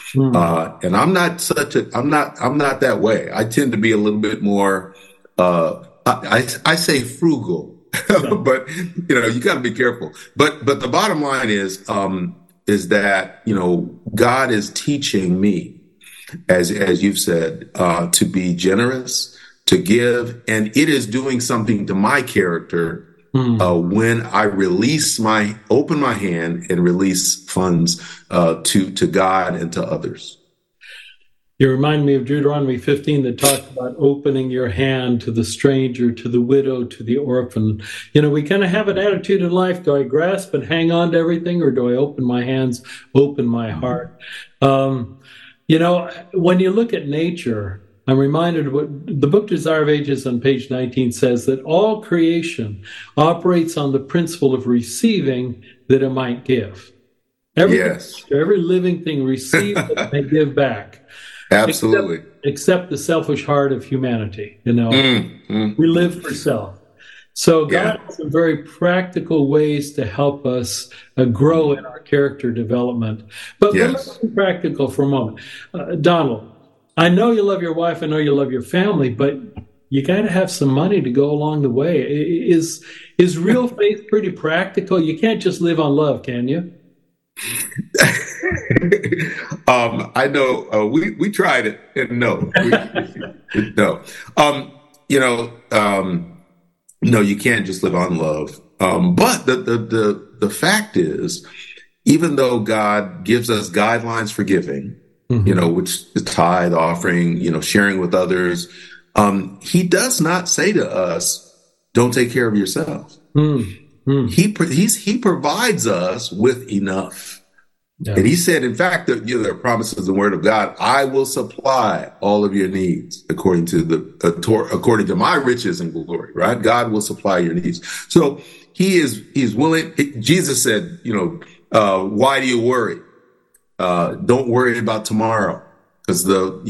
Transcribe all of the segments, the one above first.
And I'm not that way. I tend to be a little bit more, I say frugal, but you got to be careful. But the bottom line is that, God is teaching me, as you've said, to be generous, to give, and it is doing something to my character when I open my hand and release funds to God and to others. You remind me of Deuteronomy 15 that talks about opening your hand to the stranger, to the widow, to the orphan. We kind of have an attitude in life. Do I grasp and hang on to everything, or do I open my hands, open my heart? When you look at nature, I'm reminded of what the book Desire of Ages on page 19 says, that all creation operates on the principle of receiving that it might give. Every living thing receives and may give back. Absolutely. Except the selfish heart of humanity. We live for self. So God has some very practical ways to help us grow in our character development. But let's be practical for a moment. Donald, I know you love your wife. I know you love your family, but you got to have some money to go along the way. Is real faith pretty practical? You can't just live on love, can you? I know we tried it, and no, no, you can't just live on love. But the fact is, even though God gives us guidelines for giving, which is tithe, offering, sharing with others, He does not say to us, "Don't take care of yourself." He provides us with enough. Yeah. And He said, in fact, that there are promises in the Word of God, I will supply all of your needs according to my riches and glory, right? God will supply your needs. So He's willing. Jesus said, why do you worry? Don't worry about tomorrow, because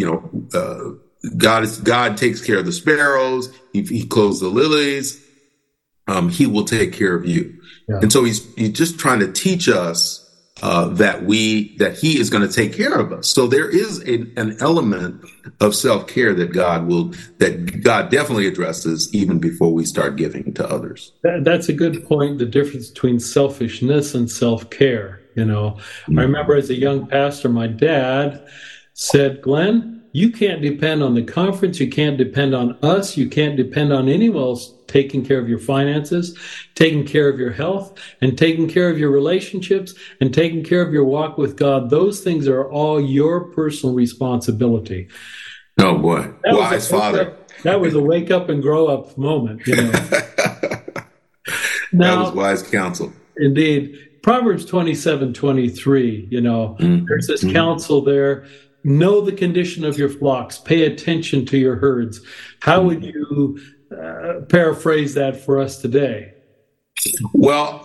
God takes care of the sparrows. He clothes the lilies. He will take care of you. Yeah. And so he's just trying to teach us that He is going to take care of us. So there is an element of self-care that God definitely addresses even before we start giving to others. That's a good point. The difference between selfishness and self-care. I remember as a young pastor, my dad said, "Glenn, you can't depend on the conference. You can't depend on us. You can't depend on anyone else taking care of your finances, taking care of your health, and taking care of your relationships, and taking care of your walk with God. Those things are all your personal responsibility." Oh, boy. Wise father. That was a wake up and grow up moment. That was wise counsel. Indeed. Proverbs 27:23, there's this counsel there. Know the condition of your flocks. Pay attention to your herds. How would you paraphrase that for us today? Well,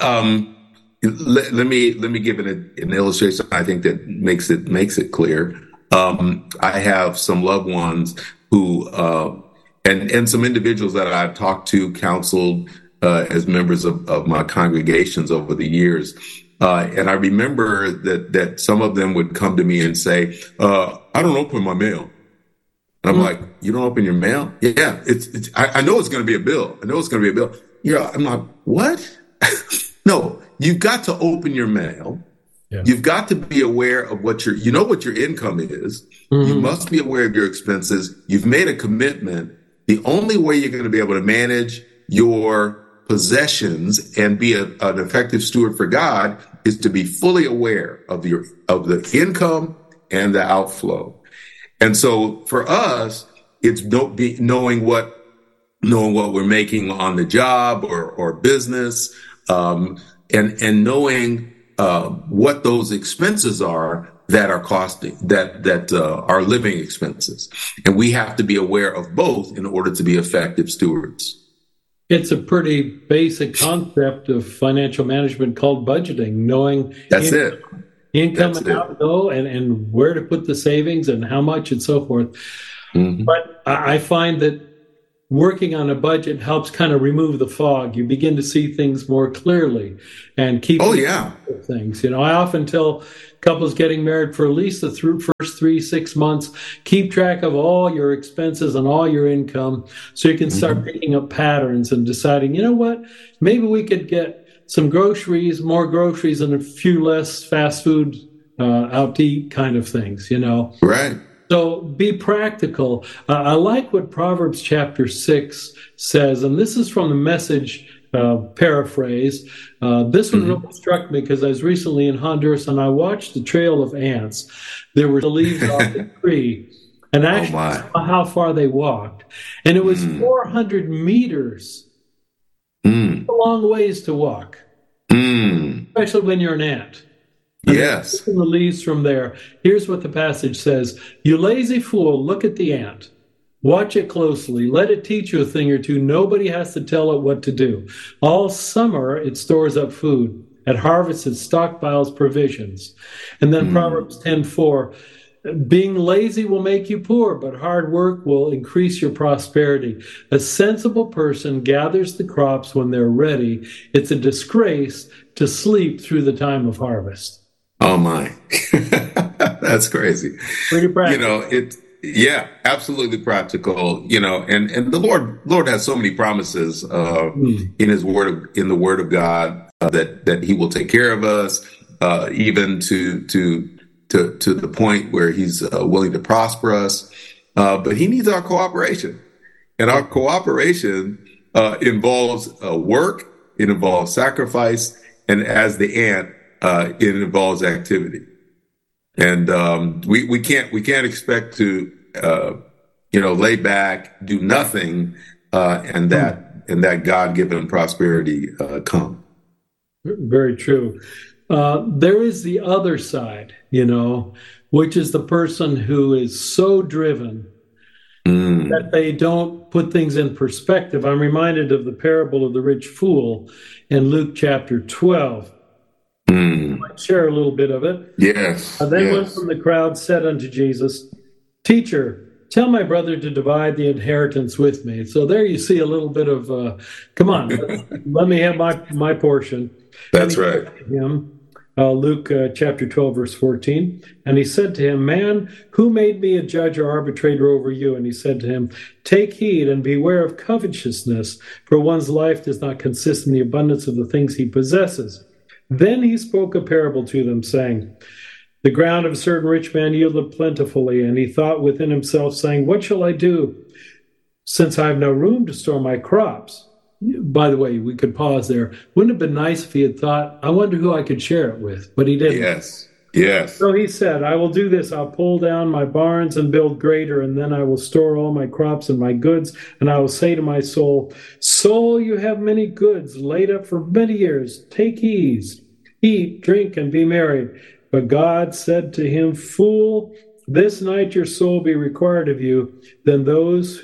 let me give it an illustration. I think that makes it clear. I have some loved ones who, and some individuals that I've talked to, counseled as members of my congregations over the years. And I remember that some of them would come to me and say, I don't open my mail. And I'm like, you don't open your mail? Yeah, I know it's going to be a bill. I know it's going to be a bill. Yeah, I'm like, what? No, you've got to open your mail. Yeah. You've got to be aware of what your income is. Mm-hmm. You must be aware of your expenses. You've made a commitment. The only way you're going to be able to manage your possessions and be an effective steward for God is to be fully aware of the income and the outflow. And so for us, it's knowing what we're making on the job or business, and knowing what those expenses are that are costing, that are living expenses. And we have to be aware of both in order to be effective stewards. It's a pretty basic concept of financial management called budgeting, knowing income and outgo and where to put the savings and how much and so forth. Mm-hmm. But I find that working on a budget helps kind of remove the fog. You begin to see things more clearly and keep things. I often tell couples getting married for at least the first 6 months. Keep track of all your expenses and all your income so you can start picking up patterns and deciding, you know what, maybe we could get some groceries, more groceries, and a few less fast food out to eat kind of things, Right. So be practical. I like what Proverbs chapter 6 says, and this is from the Message paraphrase. This one really struck me because I was recently in Honduras and I watched the trail of ants. There were the leaves off the tree, and actually saw how far they walked. And it was 400 meters. A long ways to walk, especially when you're an ant. Yes. The leaves from there. Here's what the passage says. You lazy fool, look at the ant. Watch it closely. Let it teach you a thing or two. Nobody has to tell it what to do. All summer, it stores up food. At harvest, it stockpiles provisions. And then Proverbs 10:4, being lazy will make you poor, but hard work will increase your prosperity. A sensible person gathers the crops when they're ready. It's a disgrace to sleep through the time of harvest. Oh my, that's crazy. Pretty practical. Yeah, absolutely practical. And the Lord has so many promises in His Word, in the Word of God, that He will take care of us, even to the point where He's willing to prosper us. But He needs our cooperation, and our cooperation involves work. It involves sacrifice, and as the ant, it involves activity. And we can't expect to lay back, do nothing, and that God-given prosperity come. Very true. There is the other side, which is the person who is so driven that they don't put things in perspective. I'm reminded of the parable of the rich fool in Luke chapter 12. I might share a little bit of it. Yes. Then one from the crowd said unto Jesus, Teacher, tell my brother to divide the inheritance with me. So there you see a little bit of, come on, let me have my portion. That's right. Luke chapter 12, verse 14. And he said to him, Man, who made me a judge or arbitrator over you? And he said to him, Take heed and beware of covetousness, for one's life does not consist in the abundance of the things he possesses. Then he spoke a parable to them, saying, The ground of a certain rich man yielded plentifully, and he thought within himself, saying, What shall I do, since I have no room to store my crops? By the way, we could pause there. Wouldn't it have been nice if he had thought, I wonder who I could share it with? But he didn't. Yes. So he said, I will do this. I'll pull down my barns and build greater, and then I will store all my crops and my goods. And I will say to my soul, Soul, you have many goods laid up for many years. Take ease, eat, drink, and be merry. But God said to him, Fool, this night your soul be required of you. Then those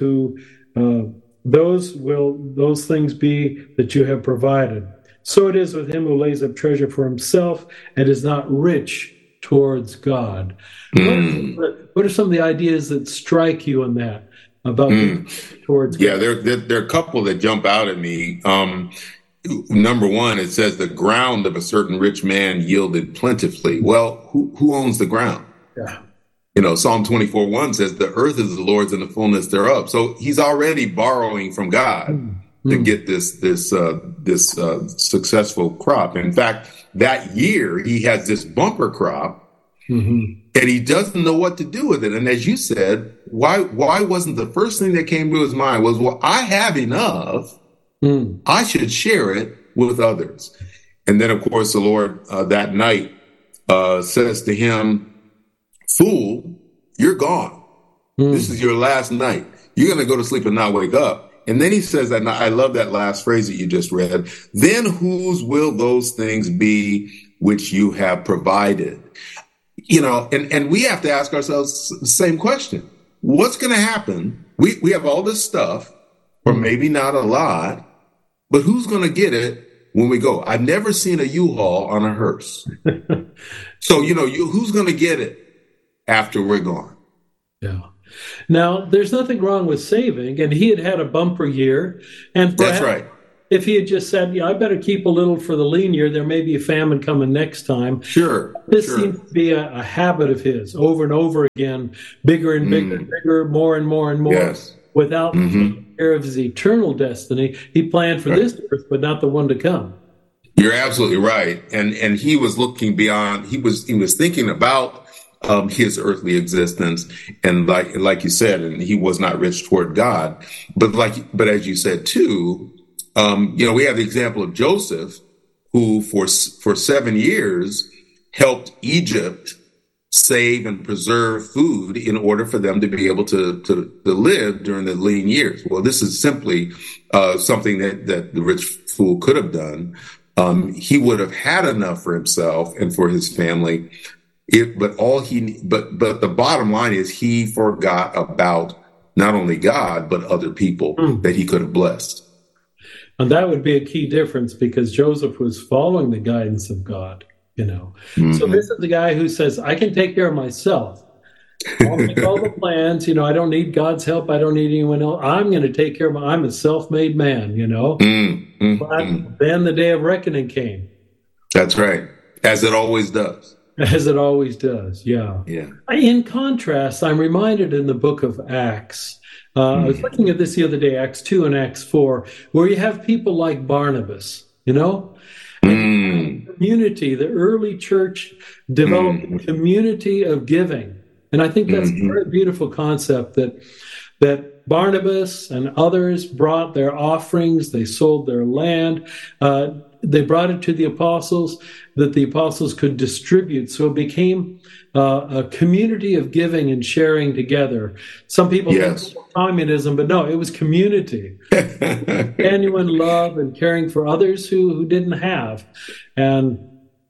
things be that you have provided. So it is with him who lays up treasure for himself and is not rich towards God. What are some of the ideas that strike you in that about towards God? Yeah, there are a couple that jump out at me. Number one, it says the ground of a certain rich man yielded plentifully. Well, who owns the ground? Yeah. Psalm 24:1 says the earth is the Lord's and the fullness thereof. So he's already borrowing from God to get this successful crop. In fact, that year he has this bumper crop, and he doesn't know what to do with it. And as you said, why wasn't the first thing that came to his mind was, well, I have enough. I should share it with others. And then, of course, the Lord that night says to him, Fool, you're gone. This is your last night. You're going to go to sleep and not wake up. And then he says that, and I love that last phrase that you just read. Then whose will those things be which you have provided? And we have to ask ourselves the same question. What's going to happen? We have all this stuff, or maybe not a lot, but who's going to get it when we go? I've never seen a U-Haul on a hearse. So, who's going to get it after we're gone? Yeah. Now, there's nothing wrong with saving, and he had a bumper year, and that's right. if he had just said, "Yeah, I better keep a little for the lean year. There may be a famine coming next time." Sure. This seems to be a habit of his, over and over again, bigger and bigger and bigger, more and more and more, Yes. without taking care of his eternal destiny. He planned for this earth, but not the one to come. You're absolutely right. And he was looking beyond, he was thinking about his earthly existence, and like you said, and he was not rich toward God. But as you said too, we have the example of Joseph, who for 7 years helped Egypt save and preserve food in order for them to be able to live during the lean years. Well, this is simply something that the rich fool could have done. He would have had enough for himself and for his family. But the bottom line is he forgot about not only God, but other people that he could have blessed. And that would be a key difference, because Joseph was following the guidance of God, So this is the guy who says, I can take care of myself. I'll make all the plans. I don't need God's help. I don't need anyone else. I'm going to take care of I'm a self-made man, But then the day of reckoning came. That's right. As it always does. As it always does, yeah. In contrast, I'm reminded in the book of Acts, I was looking at this the other day, Acts 2 and Acts 4, where you have people like Barnabas, community. The early church developed a community of giving. And I think that's a very beautiful concept, that Barnabas and others brought their offerings, they sold their land, they brought it to the apostles, that the apostles could distribute. So it became a community of giving and sharing together. Some people think it was communism, but no, it was community. Genuine love and caring for others who didn't have. And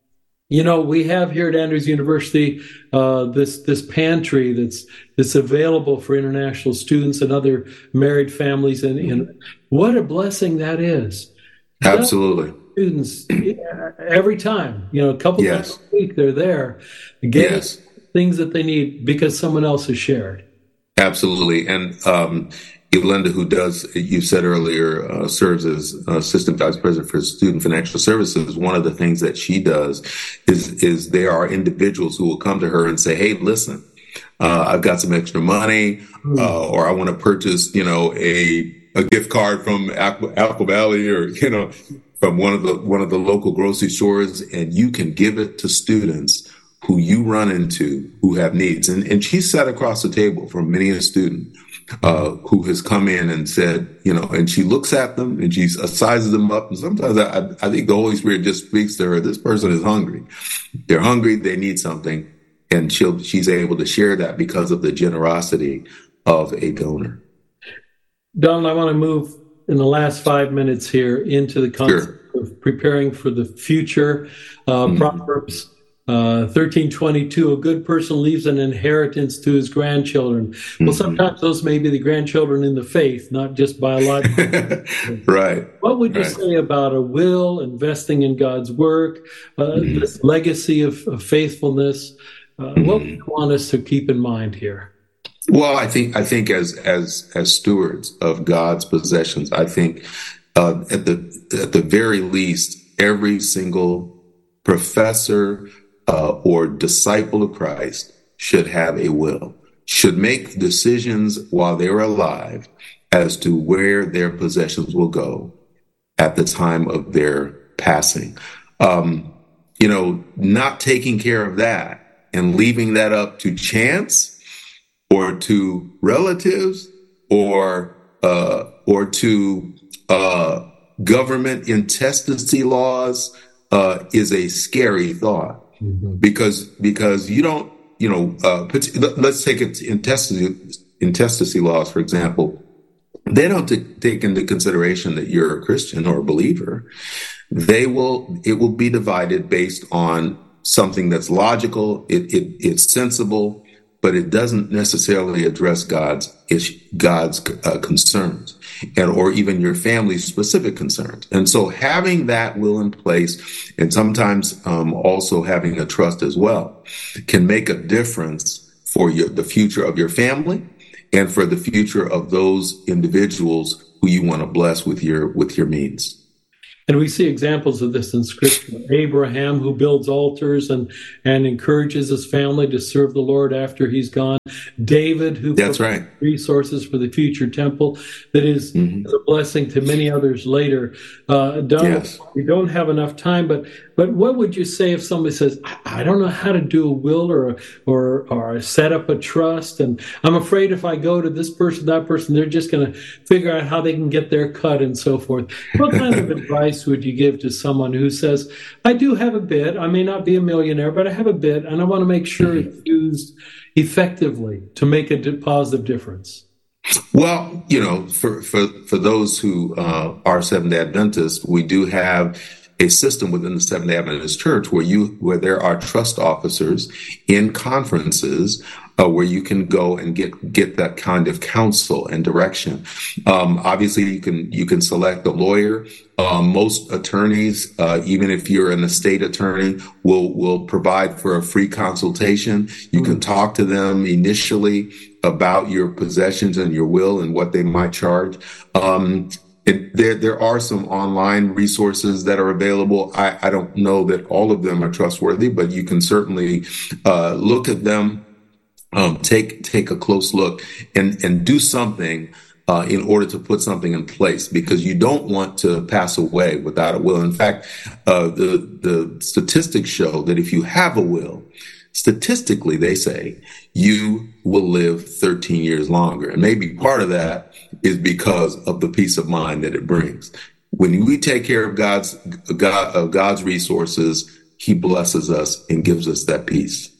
we have here at Andrews University this pantry that's available for international students and other married families, and what a blessing that is. Absolutely. Students every time, a couple times a week, they're there getting things that they need because someone else has shared. Absolutely. And Yolanda, who you said earlier, serves as Assistant Vice President for Student Financial Services. One of the things that she does is there are individuals who will come to her and say, hey, listen, I've got some extra money, or I want to purchase, a gift card from Apple Valley, or, from one of the local grocery stores, and you can give it to students who you run into who have needs. And she sat across the table from many a student who has come in and said, and she looks at them and she sizes them up. And sometimes I think the Holy Spirit just speaks to her. This person is hungry. They're hungry. They need something. And she's able to share that because of the generosity of a donor. Don, I want to move in the last 5 minutes here into the concept of preparing for the future. Proverbs 13:22, a good person leaves an inheritance to his grandchildren. Well, sometimes those may be the grandchildren in the faith, not just biological. Right. What would you say about a will, investing in God's work, this legacy of faithfulness? What would you want us to keep in mind here? Well, I think as stewards of God's possessions, I think at the very least, every single professor or disciple of Christ should have a will, should make decisions while they're alive as to where their possessions will go at the time of their passing. Not taking care of that and leaving that up to chance or to relatives or to government intestacy laws is a scary thought. Because you don't, let's take it intestacy laws, for example. They don't take into consideration that you're a Christian or a believer. It will be divided based on something that's logical. It's sensible, but it doesn't necessarily address God's concerns, or even your family's specific concerns. And so having that will in place, and sometimes also having a trust as well, can make a difference for the future of your family and for the future of those individuals who you want to bless with your means. And we see examples of this in Scripture. Abraham, who builds altars and encourages his family to serve the Lord after he's gone. David, who provides resources for the future temple that is a blessing to many others later. We don't have enough time, but what would you say if somebody says, I don't know how to do a will or set up a trust, and I'm afraid if I go to this person, that person, they're just going to figure out how they can get their cut and so forth. What kind of advice would you give to someone who says, I do have a bit, I may not be a millionaire, but I have a bit, and I want to make sure it's used effectively to make a positive difference? Well, for those who are Seventh-day Adventists, we do have a system within the Seventh-day Adventist Church where there are trust officers in conferences where you can go and get that kind of counsel and direction. Obviously, you can select a lawyer. Most attorneys, even if you're an estate attorney, will provide for a free consultation. You can talk to them initially about your possessions and your will and what they might charge. There are some online resources that are available. I don't know that all of them are trustworthy, but you can certainly look at them, take a close look, and do something in order to put something in place, because you don't want to pass away without a will. In fact, the statistics show that if you have a will, statistically, they say you will live 13 years longer. And maybe part of that is because of the peace of mind that it brings. When we take care of God's resources, he blesses us and gives us that peace.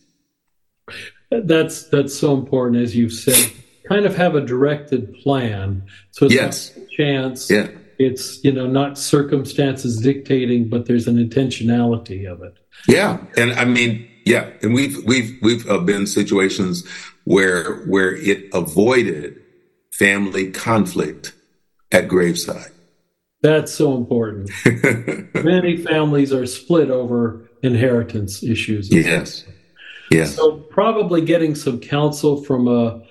That's so important, as you've said. Kind of have a directed plan. So it's not a chance. Yeah. It's, not circumstances dictating, but there's an intentionality of it. Yeah. And I mean, yeah. And we've been in situations where it avoided family conflict at graveside. That's so important. Many families are split over inheritance issues. Yes. Yes. So probably getting some counsel from a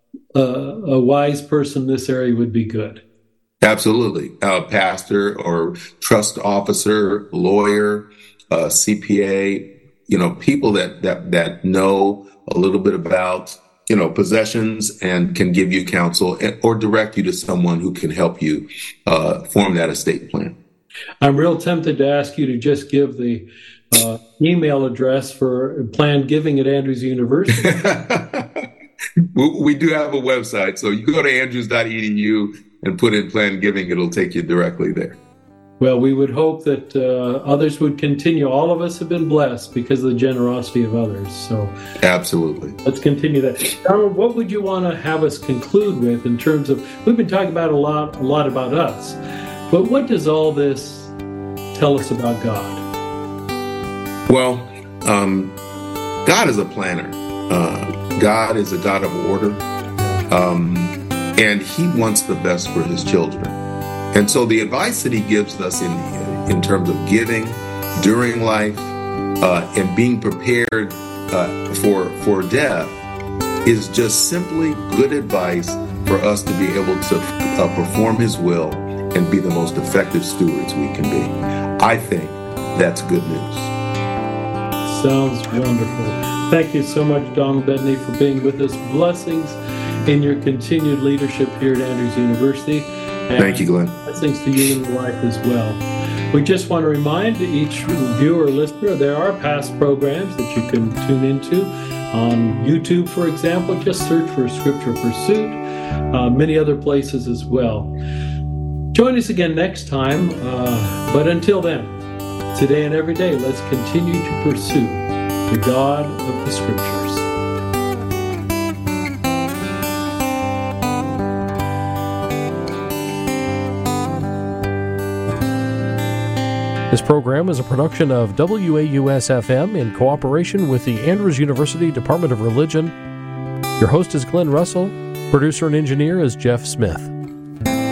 wise person in this area would be good. Absolutely. A pastor or trust officer, lawyer, CPA, people that know a little bit about, possessions and can give you counsel or direct you to someone who can help you form that estate plan. I'm real tempted to ask you to just give the email address for planned giving at Andrews University. We do have a website, so you go to andrews.edu and put in planned giving. It'll take you directly there. Well, we would hope that others would continue. All of us have been blessed because of the generosity of others. So, absolutely. Let's continue that. Donald, what would you want to have us conclude with in terms of, we've been talking about a lot about us, but what does all this tell us about God? Well, God is a planner. God is a God of order. And he wants the best for his children. And so the advice that he gives us in terms of giving during life and being prepared for death is just simply good advice for us to be able to perform his will and be the most effective stewards we can be. I think that's good news. Sounds wonderful. Thank you so much, Donald Bedney, for being with us. Blessings in your continued leadership here at Andrews University. And thank you, Glenn. Blessings to you and your wife as well. We just want to remind each viewer or listener there are past programs that you can tune into on YouTube, for example. Just search for Scripture Pursuit. Many other places as well. Join us again next time. But until then, today and every day, let's continue to pursue the God of the Scriptures. This program is a production of WAUS-FM in cooperation with the Andrews University Department of Religion. Your host is Glenn Russell. Producer and engineer is Jeff Smith.